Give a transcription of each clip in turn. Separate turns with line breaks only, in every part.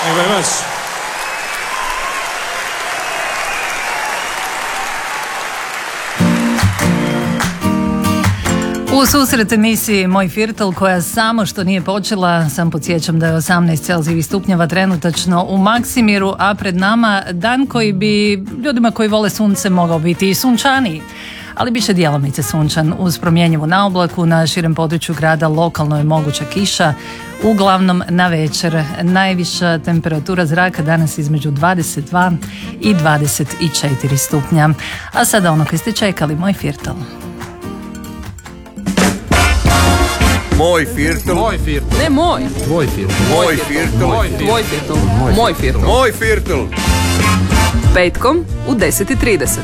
Thank you very much.
U susret emisiji Moj Firtel, koja samo što nije počela, sam podsjećam da je 18 Celzijevih stupnjeva trenutačno u Maksimiru, a pred nama dan koji bi ljudima koji vole sunce mogao biti i sunčaniji, ali biše djelomice sunčan uz promjenjivu naoblaku. Na širem području grada lokalno je moguća kiša, uglavnom na večer. Najviša temperatura zraka danas između 22 i 24 stupnja. A sada ono koji ste čekali, Moj Firtel.
Moj Firtel.
Moj Firtel.
Ne moj.
Tvoj Firtel.
Moj Firtel.
Tvoj Firtel. Moj Firtel.
Moj Firtel.
Petkom u 10:30.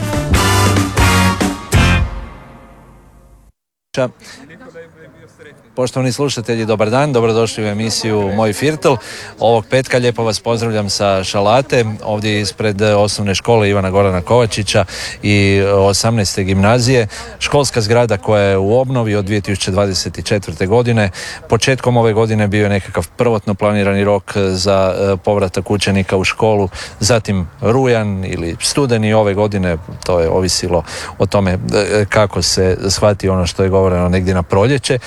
Poštovani slušatelji, dobar dan, dobrodošli u emisiju Moj Firtel. Ovog petka lijepo vas pozdravljam sa Šalate, ovdje ispred osnovne škole Ivana Gorana Kovačića i 18. gimnazije. Školska zgrada koja je u obnovi od 2024. godine. Početkom ove godine bio je nekakav prvotno planirani rok za povratak učenika u školu, zatim rujan ili studeni ove godine, to je ovisilo o tome kako se shvati ono što je govoreno negdje na proljeće.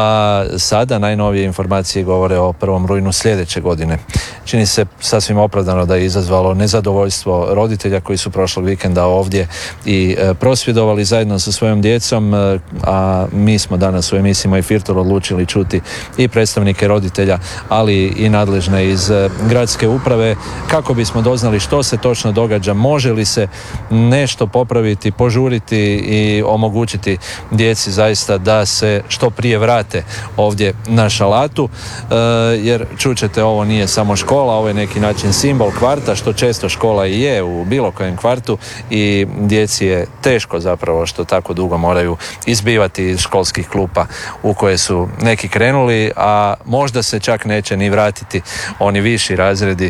Sada najnovije informacije govore o 1. rujnu sljedeće godine. Čini se sasvim opravdano da je izazvalo nezadovoljstvo roditelja koji su prošlog vikenda ovdje i prosvjedovali zajedno sa svojom djecom, a mi smo danas u emisiji Moj Firtel odlučili čuti i predstavnike roditelja, ali i nadležne iz gradske uprave, kako bismo doznali što se točno događa, može li se nešto popraviti, požuriti i omogućiti djeci zaista da se što prije vrate ovdje na Šalatu, jer čućete, ovo nije samo škola, ovo je neki način simbol kvarta, što često škola i je u bilo kojem kvartu, i djeci je teško zapravo što tako dugo moraju izbivati iz školskih klupa u koje su neki krenuli, a možda se čak neće ni vratiti oni viši razredi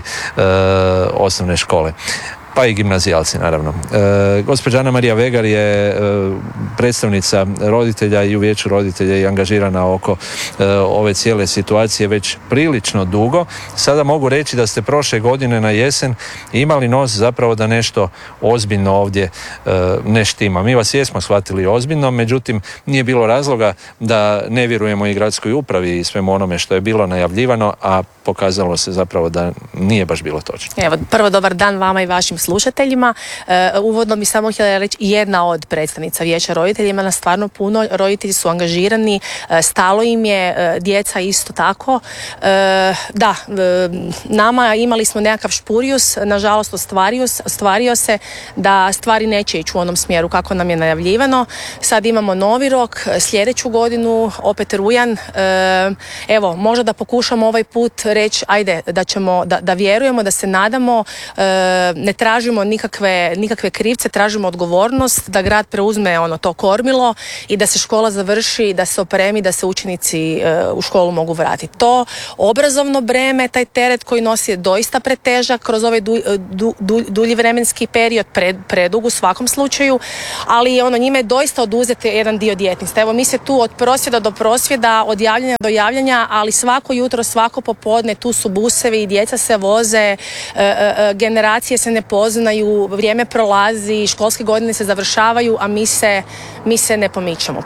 osnovne škole. Pa i gimnazijalci, naravno. Gospođa Ana Marija Vegar je predstavnica roditelja i u vijeću roditelja i angažirana oko ove cijele situacije već prilično dugo. Sada mogu reći da ste prošle godine na jesen imali nos zapravo da nešto ozbiljno ovdje ne štima. Mi vas jesmo shvatili ozbiljno, međutim nije bilo razloga da ne vjerujemo i gradskoj upravi i svemu onome što je bilo najavljivano, a pokazalo se zapravo da nije baš bilo točno.
Evo, prvo dobar dan vama i vašim slušateljima. Uvodno bi samo htjela reći, jedna od predstavnica vijeća roditelja, ima nas stvarno puno, roditelji su angažirani, stalo im je, djeca isto tako. Da, nama imali smo nekakav špurius, nažalost ostvario se da stvari neće ići u onom smjeru kako nam je najavljivano. Sad imamo novi rok, sljedeću godinu, opet rujan. Evo, možda da pokušamo ovaj put reći, ajde, da vjerujemo, da se nadamo, ne tražimo nikakve krivce, tražimo odgovornost, da grad preuzme to kormilo i da se škola završi, da se opremi, da se učenici u školu mogu vratiti. To obrazovno breme, taj teret koji nosi je doista pretežak kroz ovaj dulji vremenski period, predug u svakom slučaju, ali njime je doista oduzet jedan dio djetinjstva. Evo, mi se tu od prosvjeda do prosvjeda, od javljanja do javljanja, ali svako jutro, svako popodne, tu su busevi i djeca se voze, generacije se ne poznaju, vrijeme prolazi, školske godine se završavaju, a mi se ne pomičemo.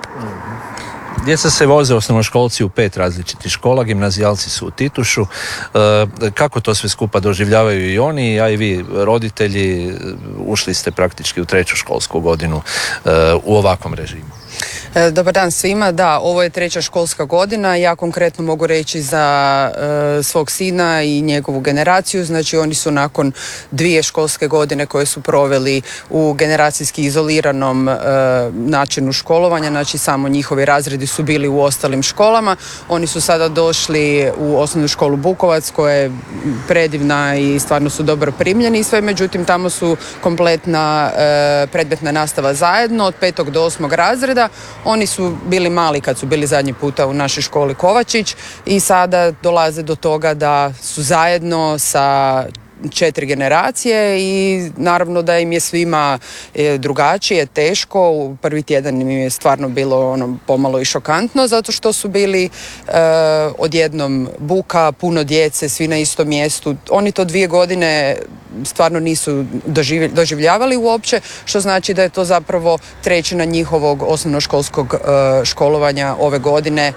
Djeca se voze osnovnoškolci u 5 različitih škola, gimnazijalci su u Titušu. Kako to sve skupa doživljavaju i oni, a i vi roditelji, ušli ste praktički u 3. školsku godinu u ovakvom režimu?
Dobar dan svima. Da, ovo je 3. školska godina. Ja konkretno mogu reći za svog sina i njegovu generaciju. Znači, oni su nakon 2 školske godine koje su proveli u generacijski izoliranom načinu školovanja, znači samo njihovi razredi su bili u ostalim školama. Oni su sada došli u osnovnu školu Bukovac, koja je predivna i stvarno su dobro primljeni i sve, međutim tamo su kompletna predmetna nastava zajedno od 5. do 8. razreda. Oni su bili mali kad su bili zadnji puta u našoj školi Kovačić i sada dolaze do toga da su zajedno sa 4 generacije i naravno da im je svima drugačije, teško. U prvi tjedan im je stvarno bilo pomalo i šokantno zato što su bili odjednom buka, puno djece, svi na istom mjestu. Oni to 2 godine stvarno nisu doživljavali uopće, što znači da je to zapravo trećina njihovog osnovnoškolskog školovanja ove godine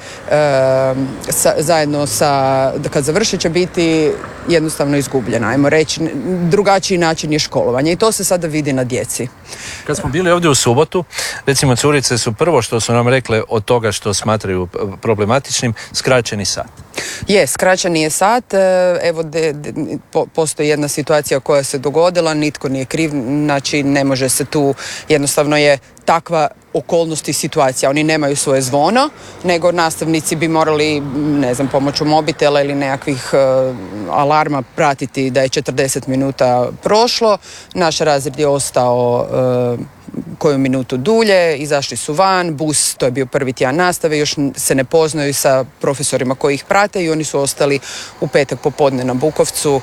zajedno sa, kad završe, će biti jednostavno izgubljena. Ajmo reći, drugačiji način je školovanja i to se sada vidi na djeci.
Kad smo bili ovdje u subotu, recimo curice su prvo što su nam rekle od toga što smatraju problematičnim, skraćeni sat.
Skraćeni je sat. Evo, postoji jedna situacija koja se dogodila, nitko nije kriv, znači ne može se tu, jednostavno je takva okolnost i situacija. Oni nemaju svoje zvono, nego nastavnici bi morali, ne znam, pomoću mobitela ili nekakvih alarma pratiti da je 40 minuta prošlo. Naš razred je ostao koju minutu dulje, izašli su van, bus, to je bio prvi tjedan nastave, još se ne poznaju sa profesorima koji ih prate i oni su ostali u petak popodne na Bukovcu.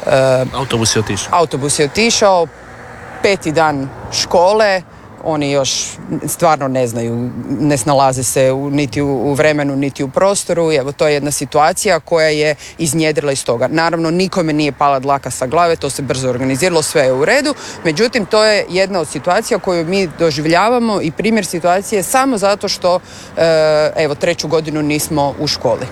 Autobus je otišao, 5. dan škole, oni još stvarno ne znaju, ne snalaze se niti u vremenu, niti u prostoru. Evo, to je jedna situacija koja je iznjedrila iz toga. Naravno, nikome nije pala dlaka sa glave, to se brzo organiziralo, sve je u redu. Međutim, to je jedna od situacija koju mi doživljavamo i primjer situacije samo zato što, evo, 3. godinu nismo u školi.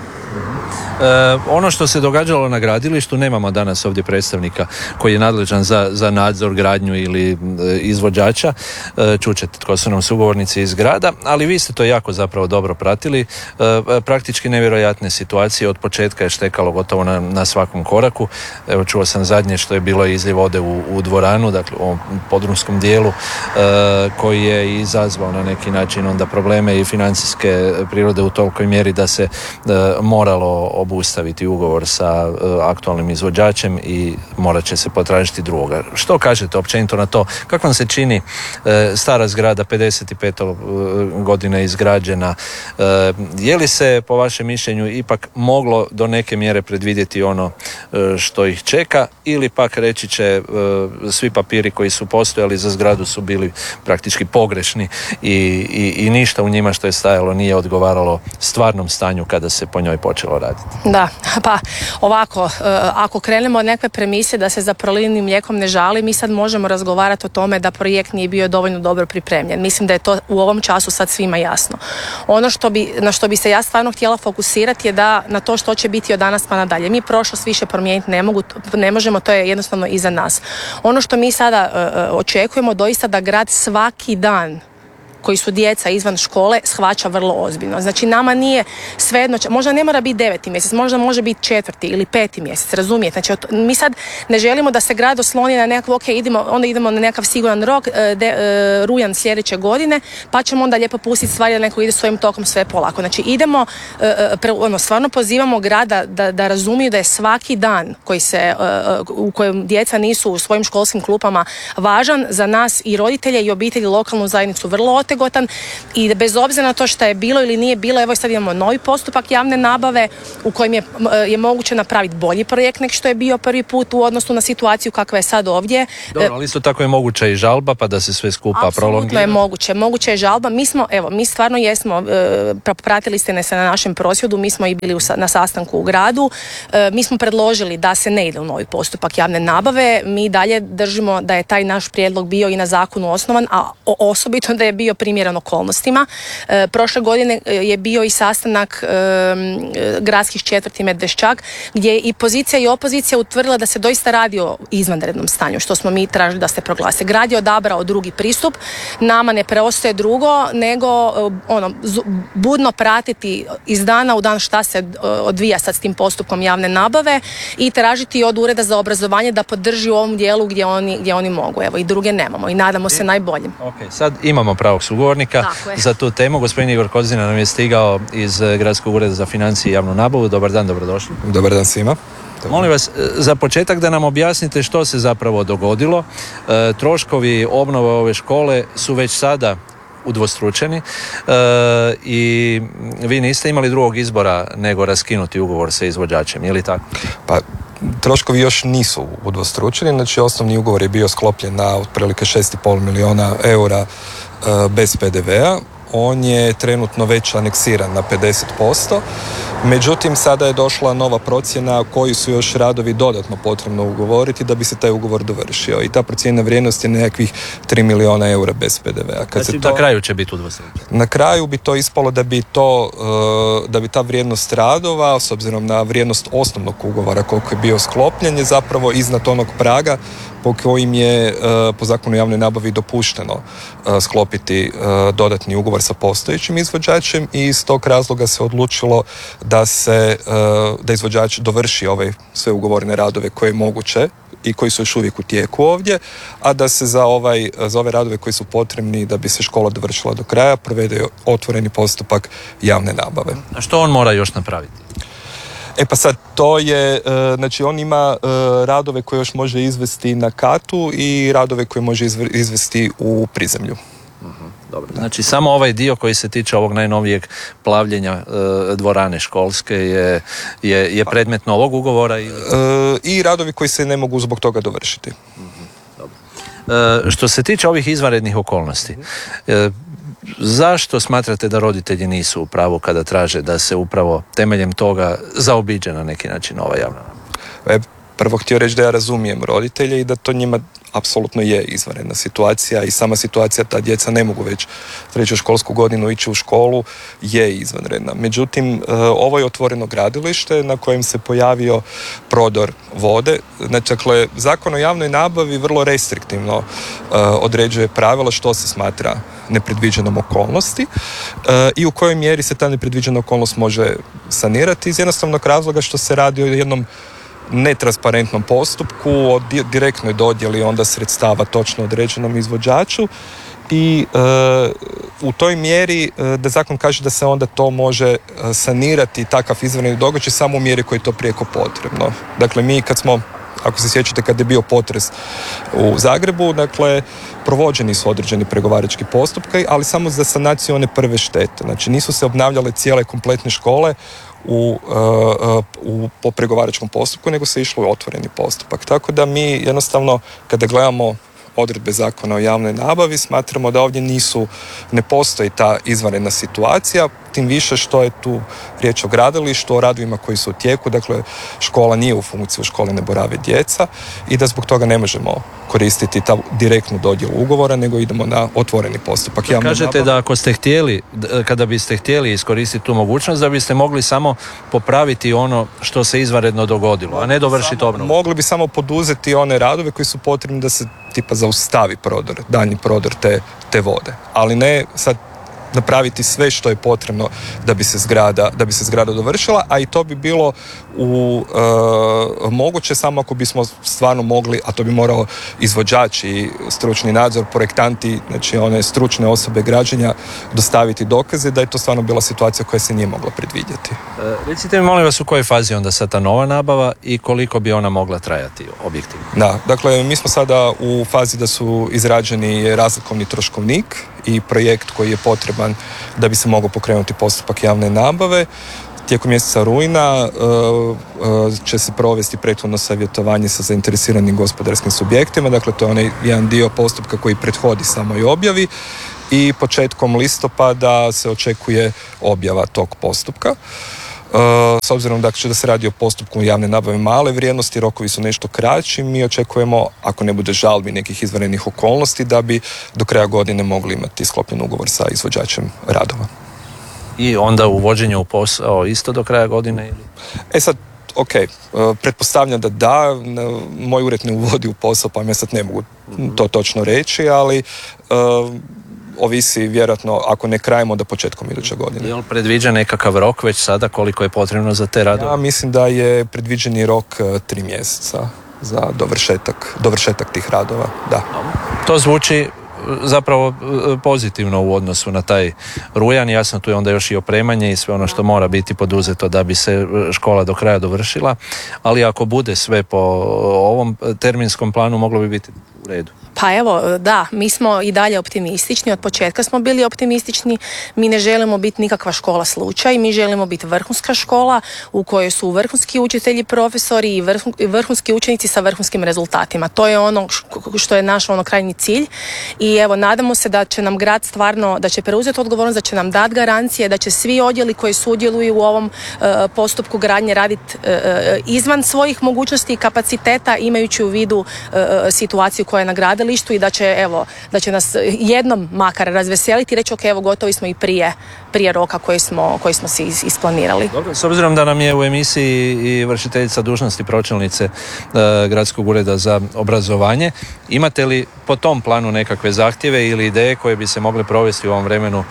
Ono što se događalo na gradilištu, nemamo danas ovdje predstavnika koji je nadležan za nadzor, gradnju ili izvođača. Čućete tko su nam sugovornici iz grada, ali vi ste to jako zapravo dobro pratili. Praktički nevjerojatne situacije, od početka je štekalo gotovo na svakom koraku. Evo, čuo sam zadnje što je bilo izljev vode u dvoranu, dakle u ovom podrumskom dijelu, koji je izazvao na neki način onda probleme i financijske prirode u tolikoj mjeri da se moralo obustaviti ugovor sa aktualnim izvođačem i morat će se potražiti drugoga. Što kažete općenito na to? Kako vam se čini stara zgrada, 55 godine izgrađena? Je li se po vašem mišljenju ipak moglo do neke mjere predvidjeti ono što ih čeka, ili pak reći će svi papiri koji su postojali za zgradu su bili praktički pogrešni i ništa u njima što je stajalo nije odgovaralo stvarnom stanju kada se po njoj počelo raditi?
Da, pa ovako, ako krenemo od nekakve premise da se za prolivenim mlijekom ne žali, mi sad možemo razgovarati o tome da projekt nije bio dovoljno dobro pripremljen. Mislim da je to u ovom času sad svima jasno. Ono na što bi se ja stvarno htjela fokusirati je da na to što će biti od danas pa nadalje. Mi prošlost više promijeniti ne možemo, to je jednostavno iza nas. Ono što mi sada očekujemo doista da grad svaki dan koji su djeca izvan škole shvaća vrlo ozbiljno. Znači, nama nije svejedno, možda ne mora biti 9. mjesec, možda može biti 4. ili 5. mjesec, razumijete? Znači, mi sad ne želimo da se grad osloni na nekakav, onda idemo na nekakav siguran rok, rujan sljedeće godine, pa ćemo onda lijepo pustiti stvari da neko ide svojim tokom, sve polako. Znači, idemo, stvarno pozivamo grada da razumiju da je svaki dan u kojem djeca nisu u svojim školskim klupama važan za nas i roditelje i obitelji, lokalnu zajednicu vrlo otegotan, i bez obzira na to što je bilo ili nije bilo, evo sad imamo novi postupak javne nabave u kojem je moguće napraviti bolji projekt nego što je bio prvi put u odnosu na situaciju kakva je sad ovdje.
Dobro, ali isto tako je moguća i žalba pa da se sve skupa prolongira.
Apsolutno je moguće je žalba. Mi stvarno jesmo, pratili ste se na našem prosvjedu, mi smo i bili na sastanku u gradu, mi smo predložili da se ne ide u novi postupak javne nabave, mi dalje držimo da je taj naš prijedlog bio i na zakonu osnovan, a osobito da je bio primjeren okolnostima. Prošle godine je bio i sastanak gradskih četvrti Medveščak, gdje je i pozicija i opozicija utvrdila da se doista radi o izvanrednom stanju, što smo mi tražili da se proglasi. Grad je odabrao drugi pristup, nama ne preostaje drugo nego budno pratiti iz dana u dan šta se odvija sad s tim postupkom javne nabave i tražiti od Ureda za obrazovanje da podrži u ovom dijelu gdje oni mogu. Evo, i druge nemamo i nadamo se najboljim.
Ok, sad imamo pravog sugovornika za tu temu. Gospodin Igor Kozina nam je stigao iz Gradskog ureda za financije i javnu nabavu. Dobar dan, dobrodošli.
Dobar dan svima.
Molim vas, za početak da nam objasnite što se zapravo dogodilo. Troškovi obnove ove škole su već sada udvostručeni i vi niste imali drugog izbora nego raskinuti ugovor sa izvođačem, je li tako?
Pa troškovi još nisu udvostručeni, znači osnovni ugovor je bio sklopljen na otprilike 6,5 milijuna eura bez PDV-a. On je trenutno već aneksiran na 50%, međutim sada je došla nova procjena koji su još radovi dodatno potrebno ugovoriti da bi se taj ugovor dovršio i ta procjena vrijednosti je nekakvih 3 milijuna eura bez PDV-a.
Znači na kraju će biti udvostručeno?
Na kraju bi to ispalo da bi ta vrijednost radova, s obzirom na vrijednost osnovnog ugovora koliko je bio sklopljen, je zapravo iznad onog praga po kojim je po zakonu o javnoj nabavi dopušteno sklopiti dodatni ugovor sa postojećim izvođačem i iz tog razloga se odlučilo da izvođač dovrši ove sve ugovorne radove koje je moguće i koji su još uvijek u tijeku ovdje, a da se za ove radove koji su potrebni da bi se škola dovršila do kraja provede otvoreni postupak javne nabave.
A što on mora još napraviti?
E pa sad, to je, znači on ima radove koje još može izvesti na katu i radove koje može izvesti u prizemlju.
Dobro. Znači samo ovaj dio koji se tiče ovog najnovijeg plavljenja dvorane školske je predmet novog ugovora?
I radovi koji se ne mogu zbog toga dovršiti.
Što se tiče ovih izvanrednih okolnosti, zašto smatrate da roditelji nisu u pravu kada traže da se upravo temeljem toga zaobiđe na neki način ova javna nabava?
Prvo htio reći da ja razumijem roditelje i da to njima apsolutno je izvanredna situacija i sama situacija ta djeca ne mogu već treću školsku godinu ići u školu je izvanredna. Međutim, ovo je otvoreno gradilište na kojem se pojavio prodor vode. Znači, dakle, Zakon o javnoj nabavi vrlo restriktivno određuje pravila što se smatra nepredviđenom okolnosti i u kojoj mjeri se ta nepredviđena okolnost može sanirati iz jednostavnog razloga što se radi o jednom netransparentnom postupku, o direktnoj dodjeli onda sredstava točno određenom izvođaču i u toj mjeri da zakon kaže da se onda to može sanirati takav izvanredni događaj samo u mjeri koji je to prijeko potrebno. Dakle, mi kad smo, ako se sjećate kad je bio potres u Zagrebu, dakle, provođeni su određeni pregovarački postupki, ali samo za sanaciju one prve štete. Znači, nisu se obnavljale cijele kompletne škole po pregovaračkom postupku, nego se išlo u otvoreni postupak. Tako da mi jednostavno, kada gledamo odredbe Zakona o javnoj nabavi, smatramo da ovdje ne postoji ta izvanredna situacija, tim više što je tu riječ o gradilištu, o radovima koji su u tijeku, dakle škola nije u funkciji, u školi ne borave djeca i da zbog toga ne možemo koristiti ta direktnu dodjelu ugovora, nego idemo na otvoreni postupak.
Kažete da kada biste htjeli iskoristiti tu mogućnost, da biste mogli samo popraviti ono što se izvanredno dogodilo, a ne dovršiti obnovu.
Mogli bi samo poduzeti one radove koji su potrebni da se tipa zaustavi daljnji prodor te vode, ali ne sad napraviti sve što je potrebno da bi se zgrada dovršila, a i to bi bilo moguće samo ako bismo stvarno mogli, a to bi morao izvođač i stručni nadzor, projektanti, znači one stručne osobe građenja dostaviti dokaze da je to stvarno bila situacija koja se nije mogla predvidjeti.
Recite mi molim vas u kojoj fazi onda sad ta nova nabava i koliko bi ona mogla trajati objektivno?
Da, dakle mi smo sada u fazi da su izrađeni razlikovni troškovnik i projekt koji je potreban da bi se mogao pokrenuti postupak javne nabave. Tijekom mjeseca rujna će se provesti prethodno savjetovanje sa zainteresiranim gospodarskim subjektima, dakle to je onaj jedan dio postupka koji prethodi samoj objavi i početkom listopada se očekuje objava tog postupka. S obzirom da se radi o postupku javne nabave male vrijednosti, rokovi su nešto kraći, mi očekujemo, ako ne bude žalbi nekih izvanrednih okolnosti, da bi do kraja godine mogli imati sklopljen ugovor sa izvođačem radova.
I onda uvođenje u posao isto do kraja godine? Ili?
Sad, ok, pretpostavljam da, moj ured ne uvodi u posao, pa ja sad ne mogu to točno reći, ali ovisi vjerojatno, ako ne krajemo, da početkom iduće godine.
Je li predviđen nekakav rok već sada koliko je potrebno za te radove?
Ja mislim da je predviđeni rok 3 mjeseca za dovršetak tih radova, da.
To zvuči zapravo pozitivno u odnosu na taj rujan. Jasno, tu je onda još i opremanje i sve ono što mora biti poduzeto da bi se škola do kraja dovršila, ali ako bude sve po ovom terminskom planu moglo bi biti u redu?
Pa evo, da, mi smo i dalje optimistični, od početka smo bili optimistični, mi ne želimo biti nikakva škola slučaj, mi želimo biti vrhunska škola u kojoj su vrhunski učitelji, profesori i vrhunski učenici sa vrhunskim rezultatima. To je ono što je naš krajnji cilj i evo, nadamo se da će nam grad stvarno, da će preuzeti odgovornost, da će nam dati garancije, da će svi odjeli koji sudjeluju u ovom postupku gradnje raditi izvan svojih mogućnosti i kapaciteta, imajući u vidu situaciju koja je na gradilištu i da će nas jednom makar razveseliti i reći ok, evo gotovi smo i prije roka koji smo si isplanirali.
Dobro, s obzirom da nam je u emisiji i vršiteljica dužnosti pročelnice Gradskog ureda za obrazovanje, imate li po tom planu nekakve zahtjeve ili ideje koje bi se mogle provesti u ovom vremenu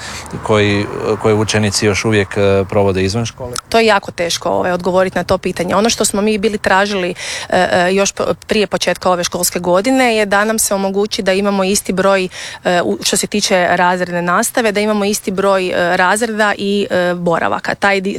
koje učenici još uvijek provode izvan škole?
To je jako teško odgovoriti na to pitanje. Ono što smo mi bili tražili još prije početka ove školske godine je da nam se omogući da imamo isti broj, što se tiče razredne nastave, da imamo isti broj razreda i boravaka.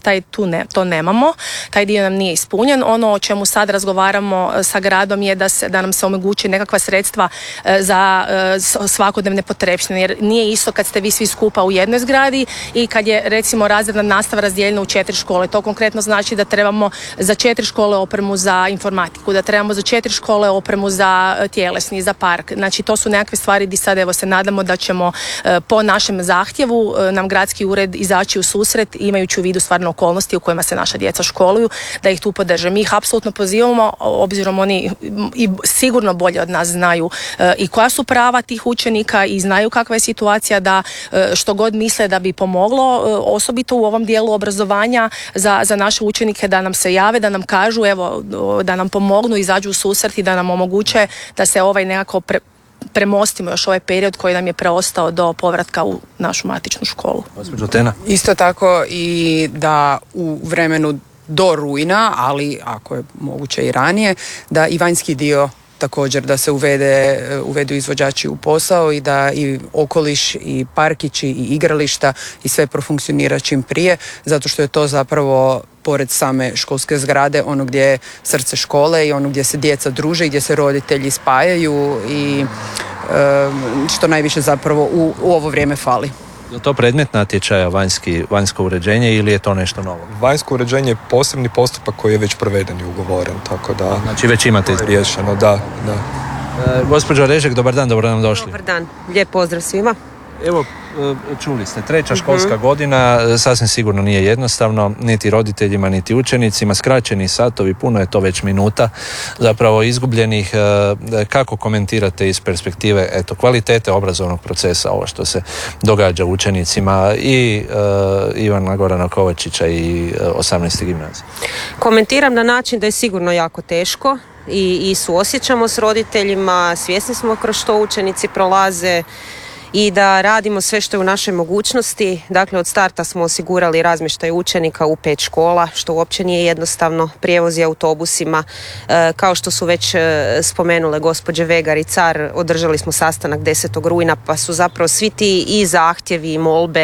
To nemamo, taj dio nam nije ispunjen. Ono o čemu sad razgovaramo sa gradom je da nam se omogući nekakva sredstva za svakodnevne potrepštine, jer nije isto kad ste vi svi skupa u jednoj zgradi i kad je recimo razredna nastava razdijeljena u 4 škole. To konkretno znači da trebamo za 4 škole opremu za informatiku, da trebamo za 4 škole opremu za tjelesni, za park. Znači to su nekakve stvari gdje sad evo se nadamo da ćemo po našem zahtjevu nam gradski ured izaći u susret, imajući u vidu stvarno okolnosti u kojima se naša djeca školuju, da ih tu podrže. Mi ih apsolutno pozivamo, obzirom oni i sigurno bolje od nas znaju i koja su prava tih učenika i znaju kakva je situacija, da što god misle da bi pomoglo, osobito u ovom dijelu obrazovanja za naše učenike, da nam se jave, da nam kažu, evo, da nam pomognu, izađu u susret i da nam omoguće da se nekako premostimo još ovaj period koji nam je preostao do povratka u našu matičnu školu.
Isto tako i da u vremenu do rujna, ali ako je moguće i ranije, da i vanjski dio također da se uvedu izvođači u posao i da i okoliš i parkići i igrališta i sve profunkcionira čim prije, zato što je to zapravo pored same školske zgrade ono gdje je srce škole i ono gdje se djeca druže i gdje se roditelji spajaju i što najviše zapravo u ovo vrijeme fali.
Je to predmet natječaja vanjsko uređenje ili je to nešto novo?
Vanjsko uređenje je posebni postupak koji je već proveden i ugovoren, tako da...
Znači već imate
riješeno, da.
Gospođo Režek, dobar dan, dobro nam došli.
Dobar dan, lijep pozdrav svima.
Evo, čuli ste, 3. školska godina, sasvim sigurno nije jednostavno, niti roditeljima, niti učenicima, skraćeni satovi, puno je to već minuta, zapravo izgubljenih. Kako komentirate iz perspektive kvalitete obrazovnog procesa ovo što se događa učenicima i Ivana Gorana Kovačića i 18. gimnazije?
Komentiram na način da je sigurno jako teško i suosjećamo s roditeljima, svjesni smo kroz što učenici prolaze i da radimo sve što je u našoj mogućnosti. Dakle, od starta smo osigurali razmještaj učenika u 5 škola, što uopće nije jednostavno, prijevozi autobusima. Kao što su već spomenule gospođe Vegar i Car, održali smo sastanak 10. rujna, pa su zapravo svi ti i zahtjevi i molbe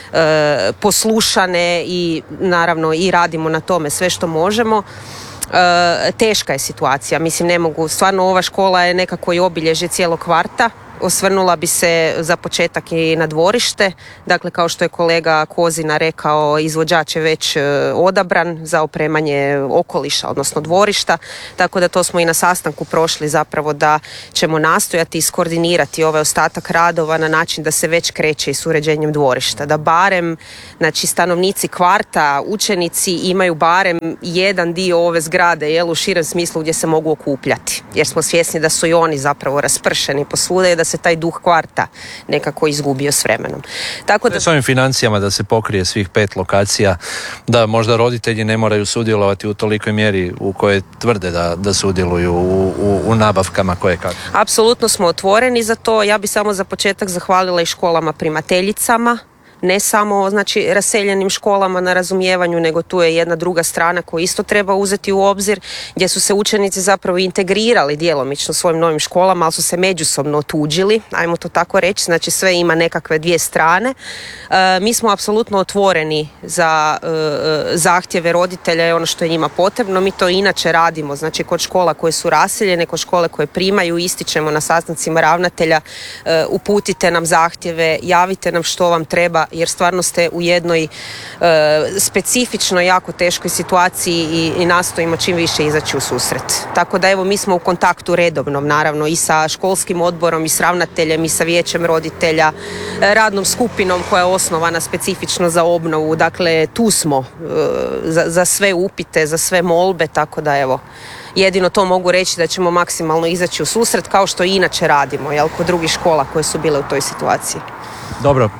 poslušane i naravno i radimo na tome sve što možemo. Teška je situacija, mislim ne mogu, stvarno ova škola je nekako i obilježje cijelog kvarta. Osvrnula bi se za početak i na dvorište, dakle kao što je kolega Kozina rekao, izvođač je već odabran za opremanje okoliša, odnosno dvorišta, tako da to smo i na sastanku prošli zapravo da ćemo nastojati iskoordinirati ovaj ostatak radova na način da se već kreće i s uređenjem dvorišta, da barem stanovnici kvarta, učenici imaju barem jedan dio ove zgrade u širem smislu gdje se mogu okupljati, jer smo svjesni da su i oni zapravo raspršeni posvuda i da se taj duh kvarta nekako izgubio s vremenom. Tako da
s ovim financijama da se pokrije svih 5 lokacija, da možda roditelji ne moraju sudjelovati u tolikoj mjeri u kojoj tvrde da sudjeluju u nabavkama koje kako.
Apsolutno smo otvoreni za to. Ja bi samo za početak zahvalila i školama primateljicama ne samo znači raseljenim školama na razumijevanju, nego tu je jedna druga strana koju isto treba uzeti u obzir, gdje su se učenici zapravo integrirali djelomično svojim novim školama, ali su se međusobno otuđili, ajmo to tako reći, znači sve ima nekakve dvije strane. Mi smo apsolutno otvoreni za zahtjeve roditelja i ono što je njima potrebno. Mi to inače radimo, znači kod škola koje su raseljene, kod škole koje primaju, ističemo na sastancima ravnatelja, uputite nam zahtjeve, javite nam što vam treba, jer stvarno ste u jednoj specifičnoj, jako teškoj situaciji i nastojimo čim više izaći u susret. Tako da evo, mi smo u kontaktu redovnom, naravno, i sa školskim odborom, i s ravnateljem, i sa vijećem roditelja, radnom skupinom koja je osnovana specifično za obnovu. Dakle, tu smo za sve upite, za sve molbe, tako da evo, jedino to mogu reći da ćemo maksimalno izaći u susret, kao što i inače radimo, jel, kod drugih škola koje su bile u toj situaciji.
Dobro,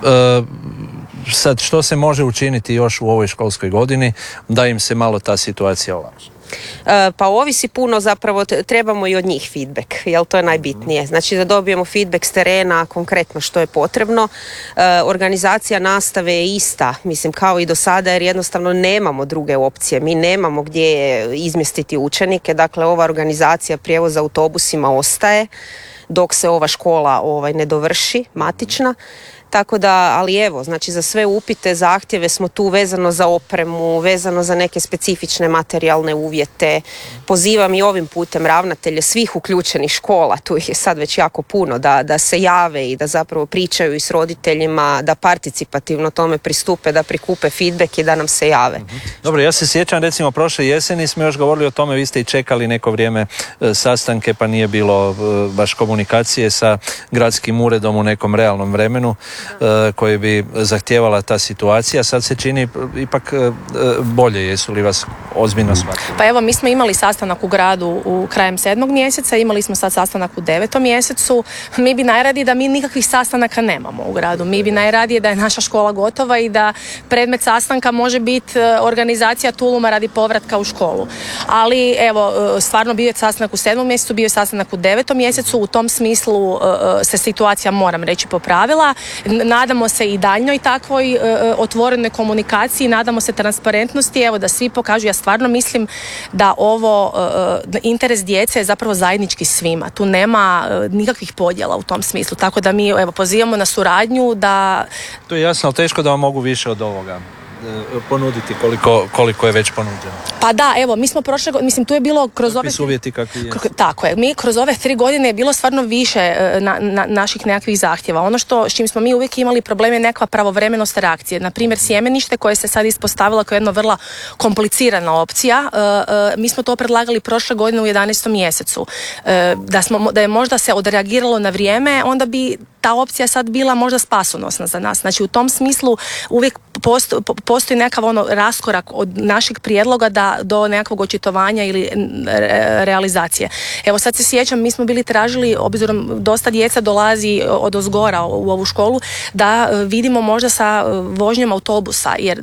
sad što se može učiniti još u ovoj školskoj godini da im se malo ta situacija olakša?
Pa ovisi puno, zapravo trebamo i od njih feedback, jel, to je najbitnije. Znači da dobijemo feedback s terena, konkretno što je potrebno. Organizacija nastave je ista, mislim, kao i do sada, jer jednostavno nemamo druge opcije. Mi nemamo gdje izmjestiti učenike, dakle ova organizacija prijevoza autobusima ostaje dok se ova škola ne dovrši, matična. Tako da, ali evo, znači za sve upite, zahtjeve smo tu, vezano za opremu, vezano za neke specifične materijalne uvjete. Pozivam i ovim putem ravnatelje svih uključenih škola, tu ih je sad već jako puno, da se jave i da zapravo pričaju i s roditeljima, da participativno tome pristupe, da prikupe feedback i da nam se jave.
Dobro, ja se sjećam, recimo prošle jeseni smo još govorili o tome, vi ste i čekali neko vrijeme sastanke, pa nije bilo baš komunikacije sa gradskim uredom u nekom realnom vremenu koji bi zahtijevala ta situacija. Sad se čini ipak bolje, jesu li vas ozbiljno shvatili?
Pa evo, mi smo imali sastanak u gradu u krajem 7. mjeseca, imali smo sad sastanak u 9. mjesecu. Mi bi najradije da mi nikakvih sastanaka nemamo u gradu. Mi bi najradije da je naša škola gotova i da predmet sastanka može biti organizacija tuluma radi povratka u školu. Ali evo, stvarno bio je sastanak u 7. mjesecu, bio je sastanak u 9. mjesecu, u tom smislu se situacija, moram reći, popravila. Nadamo se i daljnjoj takvoj otvorenoj komunikaciji, nadamo se transparentnosti, evo, da svi pokažu. Ja stvarno mislim da ovo interes djece je zapravo zajednički svima. Tu nema nikakvih podjela u tom smislu, tako da mi evo pozivamo na suradnju da...
To je jasno, ali teško da vam mogu više od ovoga ponuditi koliko je već ponuđeno.
Pa da, evo, mi smo prošle godine, mislim, tu je bilo kroz ove...
uvjeti kakvi jesu.
Tako je, mi kroz ove 3 godine je bilo stvarno više naših nekakvih zahtjeva. Ono s čim smo mi uvijek imali problem je nekakva pravovremenost reakcije. Na primjer, sjemenište koje se sad ispostavilo kao jedna vrlo komplicirana opcija. Mi smo to predlagali prošle godine u 11. mjesecu. Da je možda se odreagiralo na vrijeme, onda bi ta opcija sad bila možda spasonosna za nas. Znači, u tom smislu uvijek postoji nekakav raskorak od našeg prijedloga do nekakvog očitovanja ili realizacije. Evo, sad se sjećam, mi smo bili tražili, obzirom dosta djeca dolazi odozgora u ovu školu, da vidimo možda sa vožnjom autobusa, jer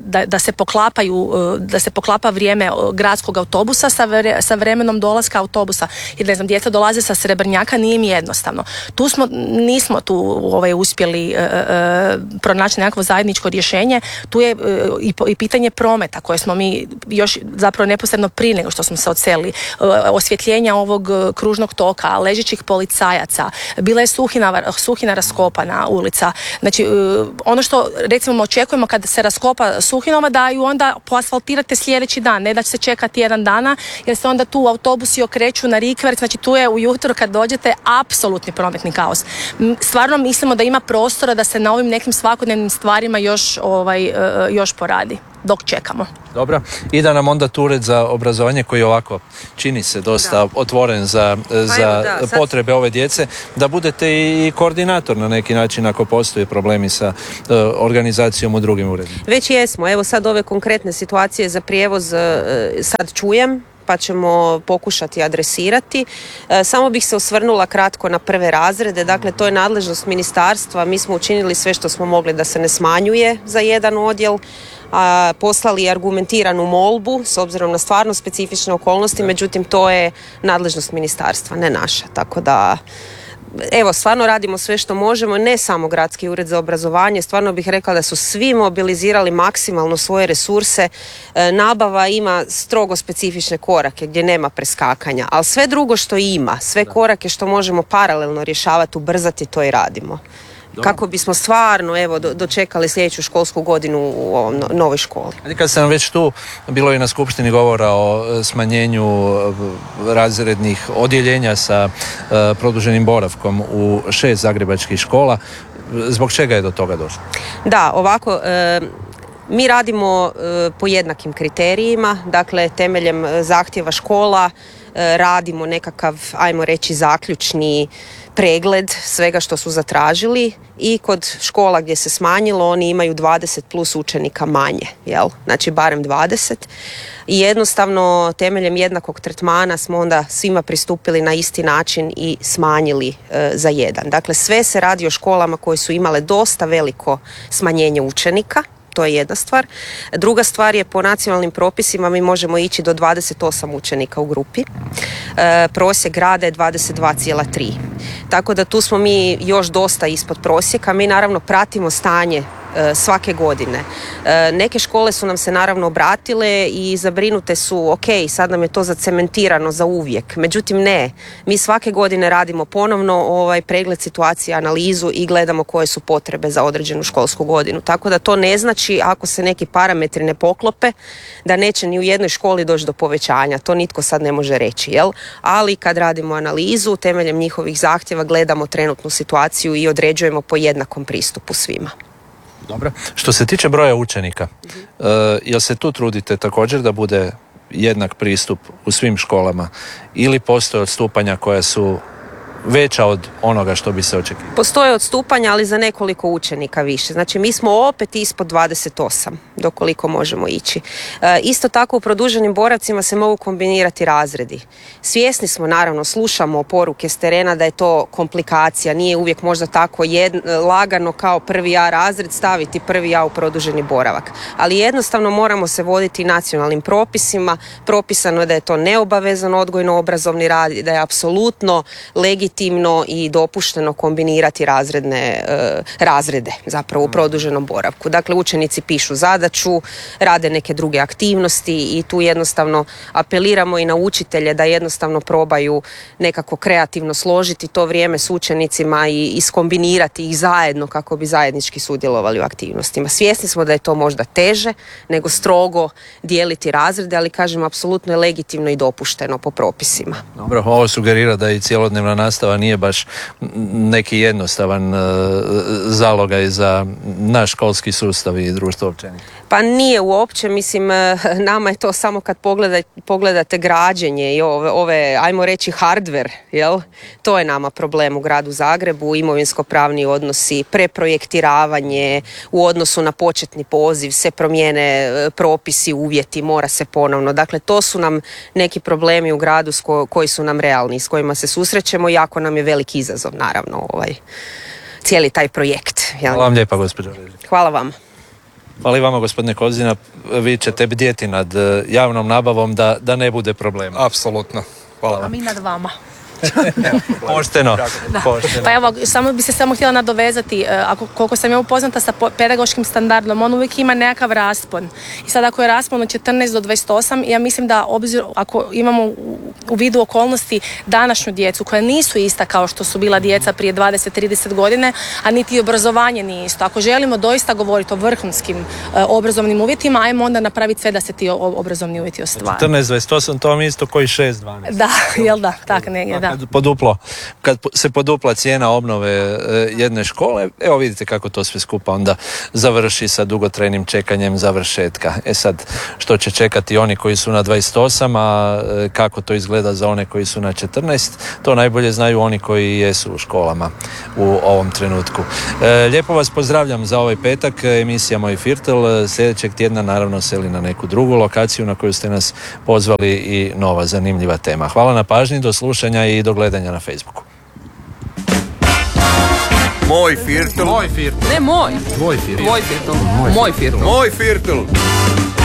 da se poklapa vrijeme gradskog autobusa sa vremenom dolaska autobusa. Jer, ne znam, djeca dolaze sa Srebrnjaka, nije mi jednostavno. Nismo tu uspjeli pronaći nekakvo zajedničko rješenje. Tu je i pitanje prometa koje smo mi još zapravo neposredno prije nego što smo se odselili, osvjetljenja ovog kružnog toka, ležećih policajaca, bila je Suhina raskopana ulica. Znači, ono što recimo očekujemo kad se raskopa Suhinova, da ju onda poasfaltirate sljedeći dan, ne da će se čekati jedan dana, jer se onda tu autobusi okreću na rikverc. Znači, tu je ujutro kad dođete apsolutni prometni kaos. Stvarno mislimo da ima prostora da se na ovim nekim svakodnevnim stvarima još poradi dok čekamo.
Dobro, i da nam onda ured za obrazovanje, koji ovako čini se dosta otvoren za potrebe ove djece, da budete i koordinator na neki način ako postoje problemi sa organizacijom u drugim uredima.
Već jesmo, evo sad ove konkretne situacije za prijevoz sad čujem, pa ćemo pokušati adresirati. Samo bih se osvrnula kratko na prve razrede. Dakle, to je nadležnost ministarstva. Mi smo učinili sve što smo mogli da se ne smanjuje za jedan odjel. Poslali argumentiranu molbu s obzirom na stvarno specifične okolnosti, međutim to je nadležnost ministarstva, ne naša. Tako da evo, stvarno radimo sve što možemo, ne samo Gradski ured za obrazovanje, stvarno bih rekla da su svi mobilizirali maksimalno svoje resurse. Nabava ima strogo specifične korake gdje nema preskakanja, ali sve drugo što ima, sve korake što možemo paralelno rješavati, ubrzati, to i radimo. Kako bismo stvarno, evo, dočekali sljedeću školsku godinu u ovom novoj školi.
Kad sam već tu, bilo je na skupštini govora o smanjenju razrednih odjeljenja sa produženim boravkom u 6 zagrebačkih škola. Zbog čega je do toga došlo?
Da, ovako, mi radimo po jednakim kriterijima, dakle temeljem zahtjeva škola radimo nekakav, ajmo reći, zaključni pregled svega što su zatražili i kod škola gdje se smanjilo oni imaju 20 plus učenika manje, jel? Znači barem 20 i jednostavno temeljem jednakog tretmana smo onda svima pristupili na isti način i smanjili za 1. Dakle sve se radi o školama koje su imale dosta veliko smanjenje učenika. To je jedna stvar. Druga stvar je po nacionalnim propisima mi možemo ići do 28 učenika u grupi. Prosjek grada je 22,3. Tako da tu smo mi još dosta ispod prosjeka. Mi naravno pratimo stanje svake godine. Neke škole su nam se naravno obratile i zabrinute su, ok, sad nam je to zacementirano za uvijek. Međutim ne, mi svake godine radimo ponovno pregled situacije, analizu i gledamo koje su potrebe za određenu školsku godinu. Tako da to ne znači ako se neki parametri ne poklope da neće ni u jednoj školi doći do povećanja. To nitko sad ne može reći, jel? Ali kad radimo analizu, temeljem njihovih zahtjeva gledamo trenutnu situaciju i određujemo po jednakom pristupu svima.
Dobro. Što se tiče broja učenika, jel se tu trudite također da bude jednak pristup u svim školama ili postoje odstupanja koja su veća od onoga što bi se očekivalo?
Postoje odstupanja, ali za nekoliko učenika više. Znači mi smo opet ispod 28 dokoliko možemo ići. Isto tako u produženim boravcima se mogu kombinirati razredi. Svjesni smo, naravno, slušamo poruke s terena da je to komplikacija, nije uvijek možda tako lagano kao 1A razred staviti 1A u produženi boravak. Ali jednostavno moramo se voditi nacionalnim propisima. Propisano je da je to neobavezan odgojno-obrazovni rad i da je apsolutno legitimno i dopušteno kombinirati razrede zapravo u produženom boravku. Dakle, učenici pišu zadaću, rade neke druge aktivnosti i tu jednostavno apeliramo i na učitelje da jednostavno probaju nekako kreativno složiti to vrijeme s učenicima i iskombinirati ih zajedno kako bi zajednički sudjelovali u aktivnostima. Svjesni smo da je to možda teže nego strogo dijeliti razrede, ali kažem, apsolutno je legitimno i dopušteno po propisima.
Dobro, ovo sugerira da i cjelodnevna nastava nije baš neki jednostavan zalogaj za naš školski sustav i društvo općenito.
Pa nije uopće, mislim, nama je to samo kad pogledate građenje i ove, ajmo reći, hardware, jel? To je nama problem u gradu Zagrebu, imovinsko-pravni odnosi, preprojektiravanje u odnosu na početni poziv, se promijene propisi, uvjeti, mora se ponovno. Dakle, to su nam neki problemi u gradu koji su nam realni, s kojima se susrećemo, jako nam je veliki izazov, naravno, cijeli taj projekt. Jel?
Hvala vam lijepa, gospođo.
Hvala vam.
Hvala i vama, gospodine Kozina. Vi ćete bdjeti nad javnom nabavom da ne bude problema.
Apsolutno. Hvala
A
vam.
mi nad vama.
Pošteno.
Pa evo, samo bi se htjela nadovezati, koliko sam ja upoznata sa pedagoškim standardom, on uvijek ima nekakav raspon. I sad ako je raspon od 14 do 28, ja mislim da ako imamo u vidu okolnosti današnju djecu koja nisu ista kao što su bila djeca prije 20-30 godine, a niti obrazovanje nije isto. Ako želimo doista govoriti o vrhunskim obrazovnim uvjetima, ajmo onda napraviti sve da se ti obrazovni uvjeti ostvare.
14-28, to vam je isto koji 6-12.
Da, jel da, tak negdje, da.
Kad se podupla cijena obnove jedne škole, evo vidite kako to sve skupa onda završi sa dugotrajnim čekanjem završetka. Sad, što će čekati oni koji su na 28, a kako to izgleda za one koji su na 14, to najbolje znaju oni koji jesu u školama u ovom trenutku. Lijepo vas pozdravljam za ovaj petak, emisija Moj Firtel. Sljedećeg tjedna naravno seli na neku drugu lokaciju na koju ste nas pozvali i nova zanimljiva tema. Hvala na pažnji, do slušanja i do gledanja na Facebooku.
Moj Firtel.
Ne moj. Tvoj Firtel. Moj Firtel.
Moj Firtel.